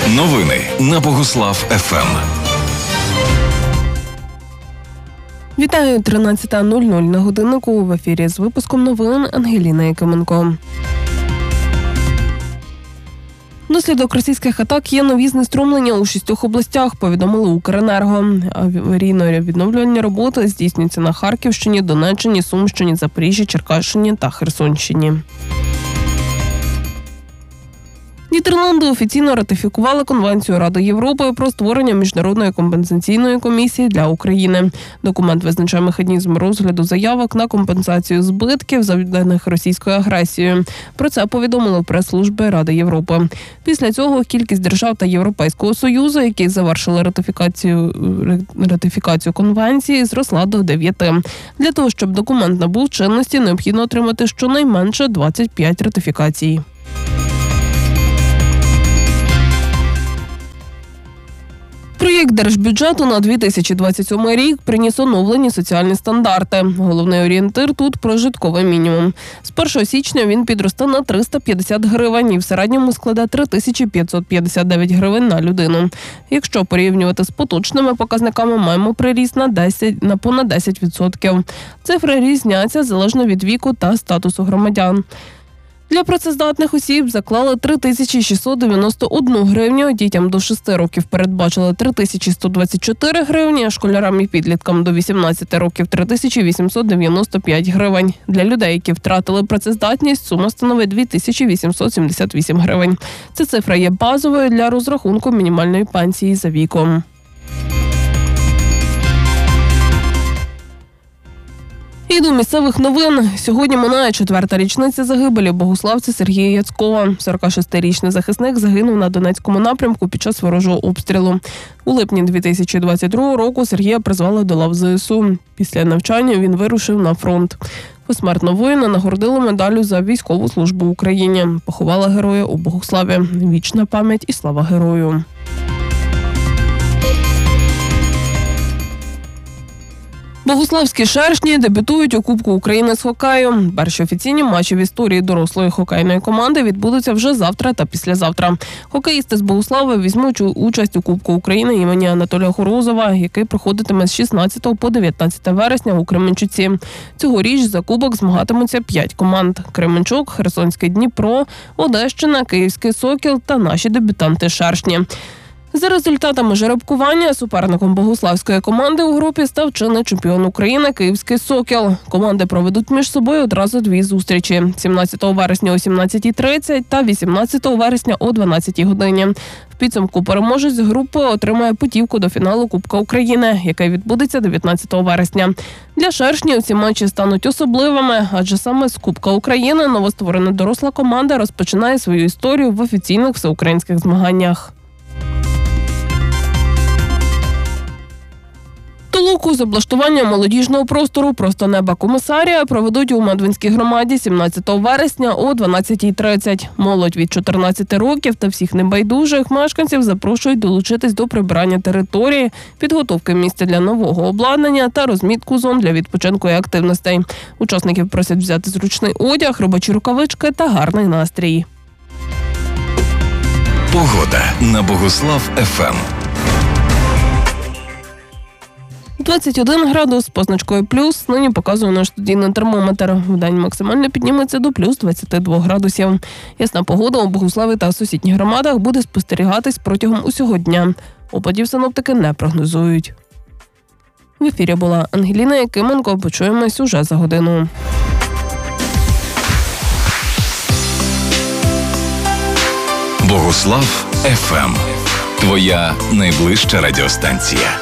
Новини на Богуслав ФМ. Вітаю, 13:00 на годиннику. В ефірі з випуском новин Ангеліна Якименко. Внаслідок російських атак є нові знеструмлення у 6 областях, повідомили Укренерго. Аварійно-відновлювальні роботи здійснюються на Харківщині, Донеччині, Сумщині, Запоріжжі, Черкащині та Херсонщині. Нідерланди офіційно ратифікували Конвенцію Ради Європи про створення Міжнародної компенсаційної комісії для України. Документ визначає механізм розгляду заявок на компенсацію збитків, завданих російською агресією. Про це повідомили в прес-службі Ради Європи. Після цього кількість держав та Європейського Союзу, які завершили ратифікацію конвенції, зросла до 9. Для того, щоб документ набув чинності, необхідно отримати щонайменше 25 ратифікацій. Проєкт держбюджету на 2027 рік приніс оновлені соціальні стандарти. Головний орієнтир тут – прожитковий мінімум. З 1 січня він підросте на 350 гривень і в середньому складе 3559 гривень на людину. Якщо порівнювати з поточними показниками, маємо приріст на понад 10%. Цифри різняться залежно від віку та статусу громадян. Для працездатних осіб заклали 3691 гривню, дітям до 6 років передбачили 3124 гривні, а школярам і підліткам до 18 років 3895 гривень. Для людей, які втратили працездатність, сума становить 2878 гривень. Ця цифра є базовою для розрахунку мінімальної пенсії за віком. І до місцевих новин. Сьогодні минає 4-та річниця загибелі богуславця Сергія Яцькова. 46-річний захисник загинув на Донецькому напрямку під час ворожого обстрілу. У липні 2022 року Сергія призвали до лав ЗСУ. Після навчання він вирушив на фронт. Посмертно воїна нагородили медаллю за військову службу в Україні. Поховали героя у Богуславі. Вічна пам'ять і слава герою. Богуславські шершні дебютують у Кубку України з хокею. Перші офіційні матчі в історії дорослої хокейної команди відбудуться вже завтра та післязавтра. Хокеїсти з Богуслави візьмуть участь у Кубку України імені Анатолія Хорозова, який проходитиме з 16 по 19 вересня у Кременчуці. Цьогоріч за кубок змагатимуться 5 команд – Кременчук, Херсонське Дніпро, Одещина, Київський Сокіл та наші дебютанти шершні. За результатами жеребкування суперником богуславської команди у групі став чинний чемпіон України Київський Сокіл. Команди проведуть між собою одразу 2 зустрічі – 17 вересня о 17:30 та 18 вересня о 12 годині. В підсумку переможець групи отримає путівку до фіналу Кубка України, який відбудеться 19 вересня. Для шершнів ці матчі стануть особливими, адже саме з Кубка України новостворена доросла команда розпочинає свою історію в офіційних всеукраїнських змаганнях. Толоку з облаштування молодіжного простору «Просто неба Комісарія» проведуть у Медвинській громаді 17 вересня о 12:30. Молодь від 14 років та всіх небайдужих мешканців запрошують долучитись до прибирання території, підготовки місця для нового обладнання та розмітку зон для відпочинку і активностей. Учасників просять взяти зручний одяг, робочі рукавички та гарний настрій. Погода на Богуслав ФМ. 21 градус з позначкою плюс нині показує наш студійний термометр. Вдень максимально підніметься до плюс 22 градусів. Ясна погода у Богуславі та сусідніх громадах буде спостерігатись протягом усього дня. Опадів синоптики не прогнозують. В ефірі була Ангеліна Якименко. Почуємось уже за годину. Богуслав ФМ. Твоя найближча радіостанція.